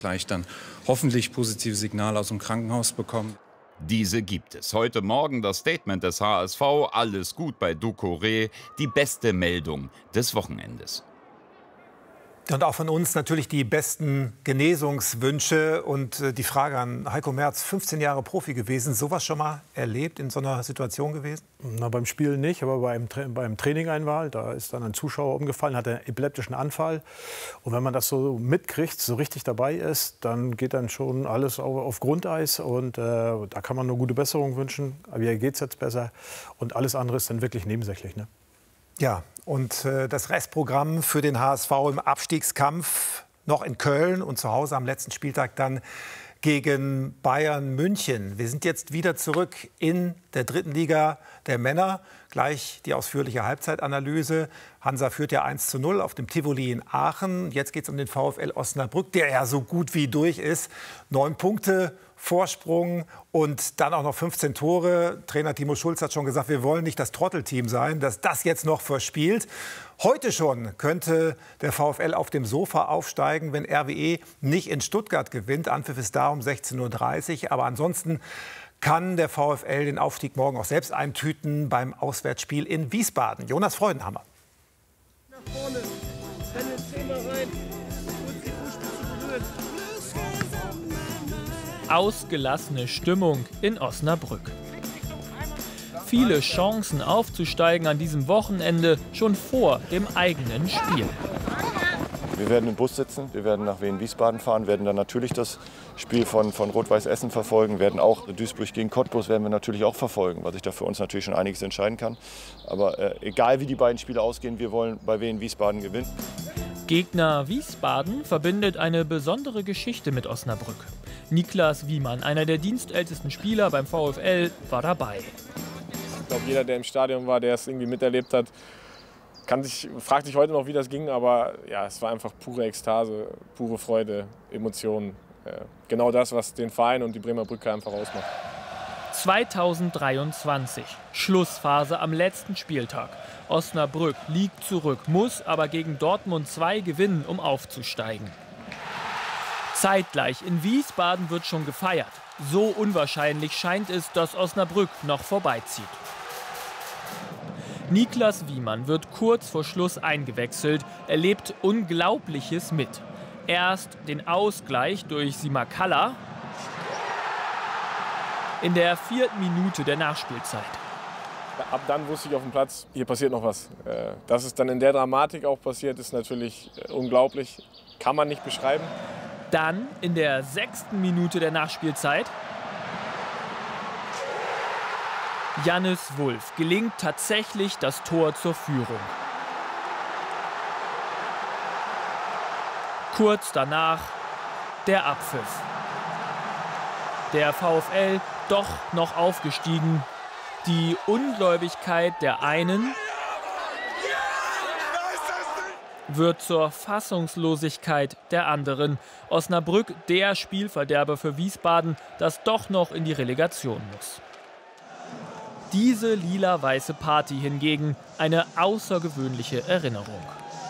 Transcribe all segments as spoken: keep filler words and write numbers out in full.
Gleich dann hoffentlich positive Signale aus dem Krankenhaus bekommen. Diese gibt es. Heute Morgen das Statement des H S V. Alles gut bei Doucouré. Die beste Meldung des Wochenendes. Und auch von uns natürlich die besten Genesungswünsche. Und äh, die Frage an Heiko Merz, fünfzehn Jahre Profi gewesen, sowas schon mal erlebt, in so einer Situation gewesen? Na, beim Spiel nicht, aber beim, Tra beim Training einmal. Da ist dann ein Zuschauer umgefallen, hat einen epileptischen Anfall. Und wenn man das so mitkriegt, so richtig dabei ist, dann geht dann schon alles auf, auf Grundeis. Und äh, da kann man nur gute Besserung wünschen. Aber hier geht es jetzt besser. Und alles andere ist dann wirklich nebensächlich, ne? Ja, und äh, das Restprogramm für den H S V im Abstiegskampf noch in Köln und zu Hause am letzten Spieltag dann gegen Bayern München. Wir sind jetzt wieder zurück in der dritten Liga der Männer. Gleich die ausführliche Halbzeitanalyse. Hansa führt ja eins zu null auf dem Tivoli in Aachen. Jetzt geht es um den VfL Osnabrück, der ja so gut wie durch ist. Neun Punkte Vorsprung und dann auch noch fünfzehn Tore. Trainer Timo Schulz hat schon gesagt, wir wollen nicht das Trottelteam sein, das das jetzt noch verspielt. Heute schon könnte der VfL auf dem Sofa aufsteigen, wenn R W E nicht in Stuttgart gewinnt. Anpfiff ist da um sechzehn Uhr dreißig. Aber ansonsten kann der VfL den Aufstieg morgen auch selbst eintüten beim Auswärtsspiel in Wiesbaden. Jonas Freudenhammer. Nach vorne, rennen zehnmal rein und die Fußspitze berühren. Ausgelassene Stimmung in Osnabrück. Viele Chancen aufzusteigen an diesem Wochenende schon vor dem eigenen Spiel. Wir werden im Bus sitzen, wir werden nach Wien-Wiesbaden fahren, werden dann natürlich das Spiel von, von Rot-Weiß Essen verfolgen, werden auch Duisburg gegen Cottbus werden wir natürlich auch verfolgen, weil sich da für uns natürlich schon einiges entscheiden kann. Aber äh, egal wie die beiden Spiele ausgehen, wir wollen bei Wien-Wiesbaden gewinnen. Gegner Wiesbaden verbindet eine besondere Geschichte mit Osnabrück. Niklas Wiemann, einer der dienstältesten Spieler beim VfL, war dabei. Ich glaube, jeder, der im Stadion war, der es irgendwie miterlebt hat, kann sich, fragt sich heute noch, wie das ging. Aber ja, es war einfach pure Ekstase, pure Freude, Emotionen. Äh, genau das, was den Verein und die Bremer Brücke einfach ausmacht. zweitausenddreiundzwanzig, Schlussphase am letzten Spieltag. Osnabrück liegt zurück, muss aber gegen Dortmund zwei gewinnen, um aufzusteigen. Zeitgleich in Wiesbaden wird schon gefeiert. So unwahrscheinlich scheint es, dass Osnabrück noch vorbeizieht. Niklas Wiemann wird kurz vor Schluss eingewechselt, erlebt Unglaubliches mit. Erst den Ausgleich durch Simakala in der vierten Minute der Nachspielzeit. Ab dann wusste ich auf dem Platz, hier passiert noch was. Dass es dann in der Dramatik auch passiert, ist natürlich unglaublich, kann man nicht beschreiben. Dann in der sechsten Minute der Nachspielzeit. Jannis Wulff gelingt tatsächlich das Tor zur Führung. Kurz danach der Abpfiff. Der VfL doch noch aufgestiegen. Die Ungläubigkeit der einen wird zur Fassungslosigkeit der anderen. Osnabrück der Spielverderber für Wiesbaden, das doch noch in die Relegation muss. Diese lila-weiße Party hingegen eine außergewöhnliche Erinnerung.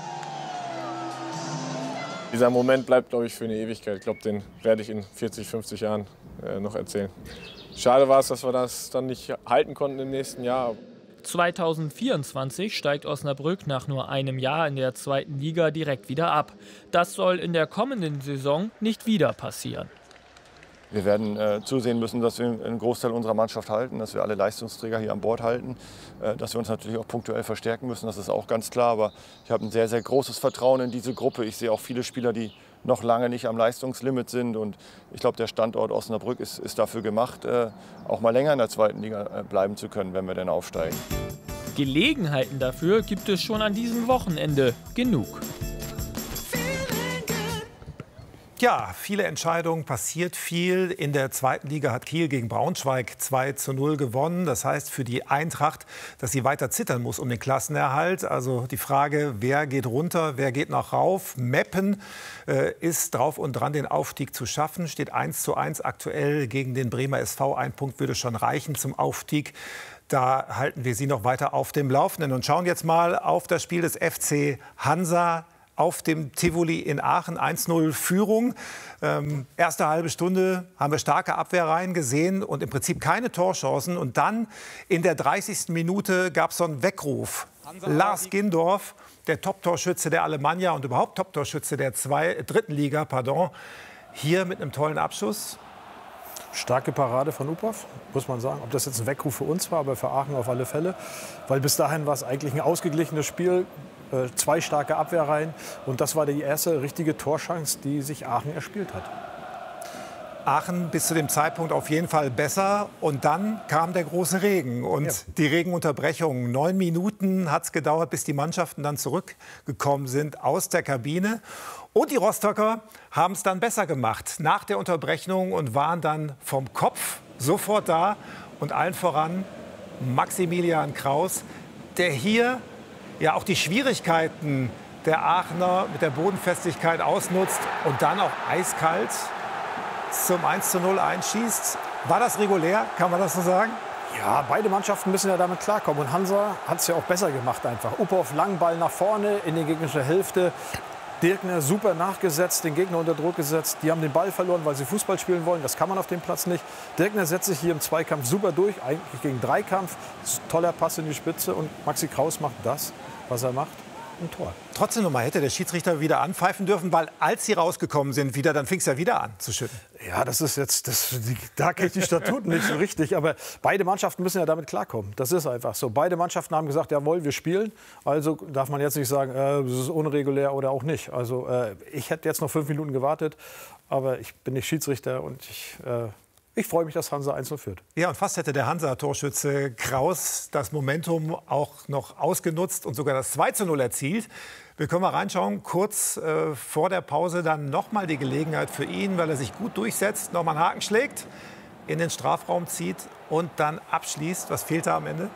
Dieser Moment bleibt, glaube ich, für eine Ewigkeit. Ich glaube, den werde ich in vierzig, fünfzig Jahren äh, noch erzählen. Schade war es, dass wir das dann nicht halten konnten im nächsten Jahr. zweitausendvierundzwanzig steigt Osnabrück nach nur einem Jahr in der zweiten Liga direkt wieder ab. Das soll in der kommenden Saison nicht wieder passieren. Wir werden äh, zusehen müssen, dass wir einen Großteil unserer Mannschaft halten, dass wir alle Leistungsträger hier an Bord halten, äh, dass wir uns natürlich auch punktuell verstärken müssen, das ist auch ganz klar. Aber ich habe ein sehr, sehr großes Vertrauen in diese Gruppe. Ich sehe auch viele Spieler, die noch lange nicht am Leistungslimit sind. Und ich glaube, der Standort Osnabrück ist, ist dafür gemacht, äh, auch mal länger in der zweiten Liga äh, bleiben zu können, wenn wir denn aufsteigen. Gelegenheiten dafür gibt es schon an diesem Wochenende genug. Ja, viele Entscheidungen, passiert viel. In der zweiten Liga hat Kiel gegen Braunschweig zwei zu null gewonnen. Das heißt für die Eintracht, dass sie weiter zittern muss um den Klassenerhalt. Also die Frage, wer geht runter, wer geht noch rauf. Meppen äh, ist drauf und dran, den Aufstieg zu schaffen. Steht eins zu eins aktuell gegen den Bremer S V. Ein Punkt würde schon reichen zum Aufstieg. Da halten wir Sie noch weiter auf dem Laufenden und schauen jetzt mal auf das Spiel des F C Hansa auf dem Tivoli in Aachen. eins null Führung. Ähm, erste halbe Stunde haben wir starke Abwehrreihen gesehen und im Prinzip keine Torchancen. Und dann in der dreißigsten Minute gab es so einen Weckruf. Lars Gindorf, der Top-Torschütze der Alemannia und überhaupt Top-Torschütze der zwei, dritten Liga, pardon, hier mit einem tollen Abschuss. Starke Parade von Uphoff, muss man sagen. Ob das jetzt ein Weckruf für uns war, aber für Aachen auf alle Fälle. Weil bis dahin war es eigentlich ein ausgeglichenes Spiel. Äh, zwei starke Abwehrreihen. Und das war die erste richtige Torchance, die sich Aachen erspielt hat. Aachen bis zu dem Zeitpunkt auf jeden Fall besser. Und dann kam der große Regen und ja. die Regenunterbrechung. Neun Minuten hat es gedauert, bis die Mannschaften dann zurückgekommen sind aus der Kabine. Und die Rostocker haben es dann besser gemacht nach der Unterbrechung und waren dann vom Kopf sofort da. Und allen voran Maximilian Kraus, der hier ja auch die Schwierigkeiten der Aachener mit der Bodenfestigkeit ausnutzt und dann auch eiskalt zum eins zu null einschießt. War das regulär, kann man das so sagen? Ja, beide Mannschaften müssen ja damit klarkommen. Und Hansa hat es ja auch besser gemacht einfach. Uphoff, langen Ball nach vorne in die gegnerische Hälfte. Dirkner super nachgesetzt, den Gegner unter Druck gesetzt. Die haben den Ball verloren, weil sie Fußball spielen wollen. Das kann man auf dem Platz nicht. Dirkner setzt sich hier im Zweikampf super durch, eigentlich gegen Dreikampf. Toller Pass in die Spitze und Maxi Kraus macht das, was er macht. Ein Tor. Trotzdem noch mal hätte der Schiedsrichter wieder anpfeifen dürfen, weil als sie rausgekommen sind, wieder, dann fing es ja wieder an zu schütten. Ja, das ist jetzt, das, die, da kenne ich die Statuten nicht so richtig. Aber beide Mannschaften müssen ja damit klarkommen. Das ist einfach so. Beide Mannschaften haben gesagt, jawohl, wir spielen. Also darf man jetzt nicht sagen, äh, das ist unregulär oder auch nicht. Also äh, ich hätte jetzt noch fünf Minuten gewartet, aber ich bin nicht Schiedsrichter und ich... Äh, Ich freue mich, dass Hansa eins null führt. Ja, und fast hätte der Hansa-Torschütze Kraus das Momentum auch noch ausgenutzt und sogar das zwei zu null erzielt. Wir können mal reinschauen, kurz äh, vor der Pause dann noch mal die Gelegenheit für ihn, weil er sich gut durchsetzt, noch mal einen Haken schlägt, in den Strafraum zieht und dann abschließt. Was fehlt da am Ende?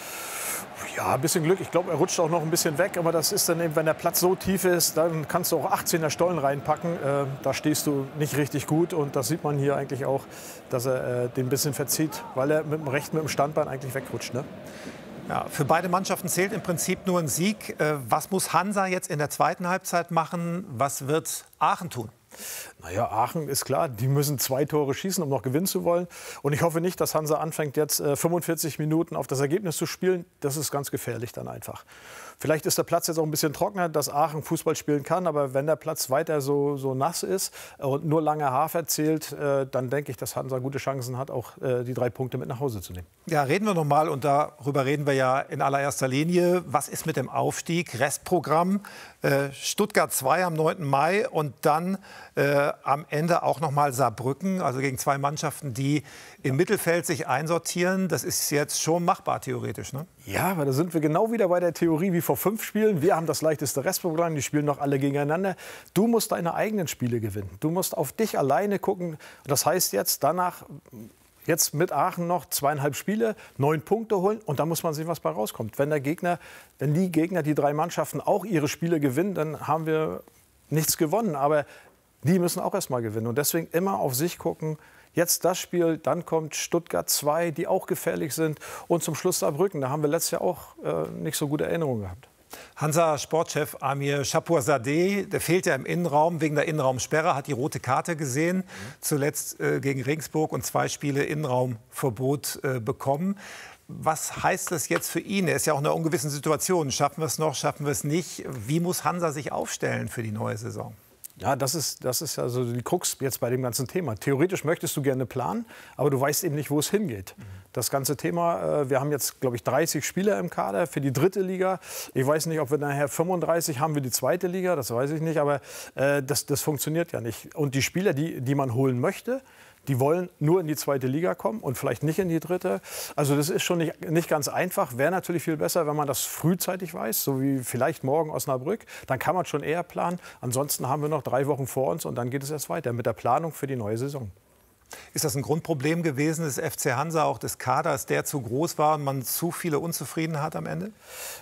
Ja, ein bisschen Glück. Ich glaube, er rutscht auch noch ein bisschen weg. Aber das ist dann eben, wenn der Platz so tief ist, dann kannst du auch achtzehner Stollen reinpacken. Äh, da stehst du nicht richtig gut. Und das sieht man hier eigentlich auch, dass er äh, den ein bisschen verzieht, weil er mit dem rechten, mit dem Standbein eigentlich wegrutscht. Ne? Ja, für beide Mannschaften zählt im Prinzip nur ein Sieg. Äh, was muss Hansa jetzt in der zweiten Halbzeit machen? Was wird Aachen tun? Naja, Aachen ist klar, die müssen zwei Tore schießen, um noch gewinnen zu wollen. Und ich hoffe nicht, dass Hansa anfängt, jetzt äh, fünfundvierzig Minuten auf das Ergebnis zu spielen. Das ist ganz gefährlich dann einfach. Vielleicht ist der Platz jetzt auch ein bisschen trockener, dass Aachen Fußball spielen kann. Aber wenn der Platz weiter so, so nass ist und nur lange Hafer zählt, äh, dann denke ich, dass Hansa gute Chancen hat, auch äh, die drei Punkte mit nach Hause zu nehmen. Ja, reden wir noch mal, und darüber reden wir ja in allererster Linie. Was ist mit dem Aufstieg? Restprogramm. Äh, Stuttgart zwei am neunten Mai und dann äh, am Ende auch noch mal Saarbrücken. Also gegen zwei Mannschaften, die im Mittelfeld sich einsortieren. Das ist jetzt schon machbar, theoretisch, ne? Ja, aber da sind wir genau wieder bei der Theorie wie vor fünf Spielen. Wir haben das leichteste Restprogramm, die spielen noch alle gegeneinander. Du musst deine eigenen Spiele gewinnen. Du musst auf dich alleine gucken. Das heißt jetzt danach, jetzt mit Aachen noch zweieinhalb Spiele, neun Punkte holen und dann muss man sehen, was bei rauskommt. Wenn der Gegner, wenn die Gegner, die drei Mannschaften auch ihre Spiele gewinnen, dann haben wir nichts gewonnen. Aber die müssen auch erst mal gewinnen und deswegen immer auf sich gucken. Jetzt das Spiel, dann kommt Stuttgart zwei, die auch gefährlich sind. Und zum Schluss Saarbrücken. Da haben wir letztes Jahr auch äh, nicht so gute Erinnerungen gehabt. Hansa-Sportchef Amir Shapourzadeh, der fehlt ja im Innenraum wegen der Innenraumsperre, hat die rote Karte gesehen, mhm. zuletzt äh, gegen Regensburg und zwei Spiele Innenraumverbot äh, bekommen. Was heißt das jetzt für ihn? Er ist ja auch in einer ungewissen Situation. Schaffen wir es noch, schaffen wir es nicht? Wie muss Hansa sich aufstellen für die neue Saison? Ja, das ist, das ist also die Krux jetzt bei dem ganzen Thema. Theoretisch möchtest du gerne planen, aber du weißt eben nicht, wo es hingeht. Das ganze Thema, wir haben jetzt, glaube ich, dreißig Spieler im Kader für die dritte Liga. Ich weiß nicht, ob wir nachher fünfunddreißig haben wir die zweite Liga, das weiß ich nicht, aber äh, das, das funktioniert ja nicht. Und die Spieler, die, die man holen möchte, die wollen nur in die zweite Liga kommen und vielleicht nicht in die dritte. Also das ist schon nicht, nicht ganz einfach. Wäre natürlich viel besser, wenn man das frühzeitig weiß, so wie vielleicht morgen Osnabrück. Dann kann man schon eher planen. Ansonsten haben wir noch drei Wochen vor uns und dann geht es erst weiter mit der Planung für die neue Saison. Ist das ein Grundproblem gewesen des F C Hansa, auch des Kaders, der zu groß war und man zu viele Unzufriedene hat am Ende?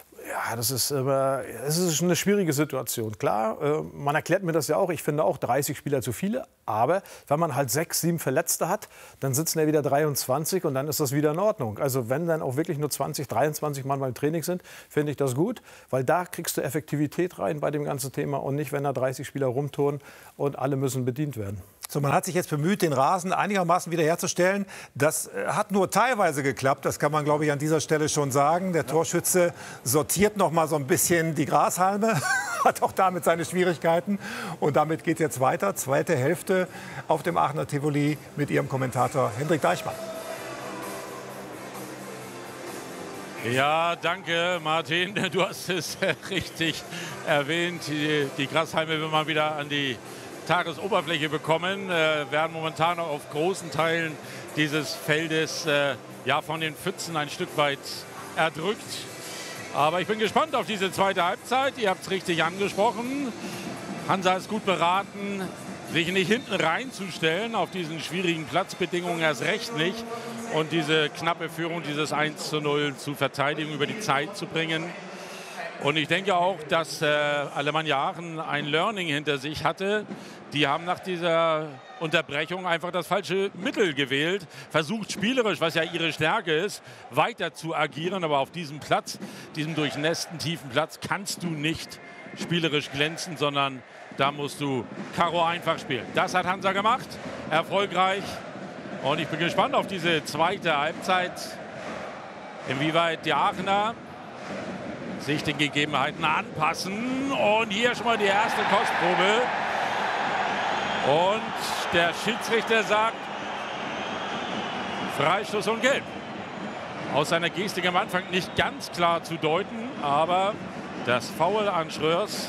Ja, das ist, aber, es ist eine schwierige Situation. Klar, äh, man erklärt mir das ja auch. Ich finde auch dreißig Spieler zu viele. Aber wenn man halt sechs, sieben Verletzte hat, dann sitzen ja wieder dreiundzwanzig und dann ist das wieder in Ordnung. Also wenn dann auch wirklich nur zwanzig, dreiundzwanzig Mann beim Training sind, finde ich das gut. Weil da kriegst du Effektivität rein bei dem ganzen Thema und nicht, wenn da dreißig Spieler rumturnen und alle müssen bedient werden. So, man hat sich jetzt bemüht, den Rasen einigermaßen wiederherzustellen. Das äh, hat nur teilweise geklappt. Das kann man, glaube ich, an dieser Stelle schon sagen. Der Torschütze sortiert noch mal so ein bisschen die Grashalme. Hat auch damit seine Schwierigkeiten. Und damit geht es jetzt weiter. Zweite Hälfte auf dem Aachener Tivoli mit Ihrem Kommentator Hendrik Deichmann. Ja, danke, Martin. Du hast es richtig erwähnt. Die, die Grashalme will man wieder an die Tagesoberfläche bekommen, äh, werden momentan auf großen Teilen dieses Feldes äh, ja, von den Pfützen ein Stück weit erdrückt. Aber ich bin gespannt auf diese zweite Halbzeit. Ihr habt es richtig angesprochen. Hansa ist gut beraten, sich nicht hinten reinzustellen, auf diesen schwierigen Platzbedingungen erst recht nicht. Und diese knappe Führung, dieses eins zu null zu verteidigen, über die Zeit zu bringen. Und ich denke auch, dass äh, Alemannia Aachen ein Learning hinter sich hatte. Die haben nach dieser Unterbrechung einfach das falsche Mittel gewählt. Versucht spielerisch, was ja ihre Stärke ist, weiter zu agieren. Aber auf diesem Platz, diesem durchnässten, tiefen Platz, kannst du nicht spielerisch glänzen, sondern da musst du Karo einfach spielen. Das hat Hansa gemacht, erfolgreich. Und ich bin gespannt auf diese zweite Halbzeit, inwieweit die Aachener sich den Gegebenheiten anpassen. Und hier schon mal die erste Kostprobe. Und der Schiedsrichter sagt Freistoß und Gelb. Aus seiner Gestik am Anfang nicht ganz klar zu deuten, aber das Foul an Schröers.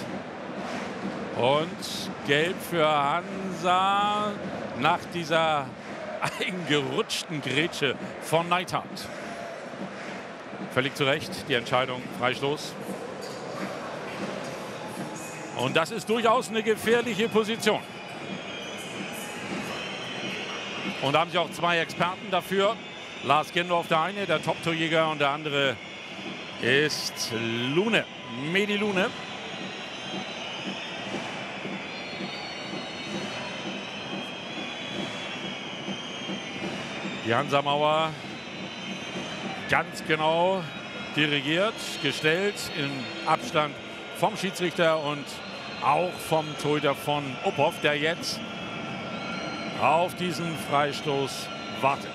Und Gelb für Hansa nach dieser eingerutschten Grätsche von Neidhardt. Völlig zu Recht die Entscheidung, Freistoß. Und das ist durchaus eine gefährliche Position. Und da haben sie auch zwei Experten dafür. Lars Gendorf der eine, der Top-Torjäger, und der andere ist Lune, Medi Lune. Die Hansa-Mauer ganz genau dirigiert, gestellt, im Abstand vom Schiedsrichter und auch vom Torhüter von Uphoff, der jetzt auf diesen Freistoß wartet.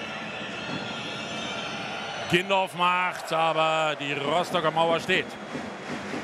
Gendorf macht, aber die Rostocker Mauer steht.